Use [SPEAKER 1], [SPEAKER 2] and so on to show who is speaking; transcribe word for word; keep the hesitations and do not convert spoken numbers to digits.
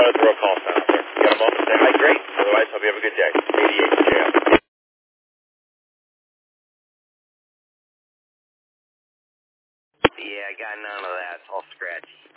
[SPEAKER 1] wanted to throw a call sign out there. You got a moment to say hi? Great. Otherwise, hope you have a good day. eighty-eight J M.
[SPEAKER 2] Yeah, I got none of that. It's all scratchy.